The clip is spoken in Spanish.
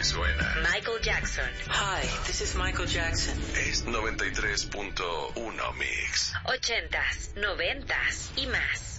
suena. Michael Jackson. Hi, this is Michael Jackson. Es 93.1 Mix. 80s, 90s y más.